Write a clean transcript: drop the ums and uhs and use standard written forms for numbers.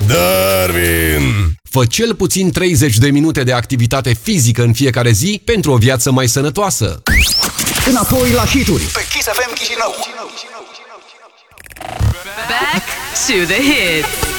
Darwin! Fă cel puțin 30 de minute de activitate fizică în fiecare zi pentru o viață mai sănătoasă. Înapoi la hituri pe Kiss FM Chișinău. Back to the hits.